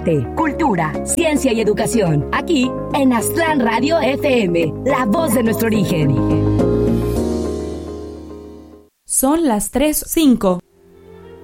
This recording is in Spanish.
arte, cultura, ciencia y educación. Aquí en Aztlán Radio FM, la voz de nuestro origen. Son las 3:05.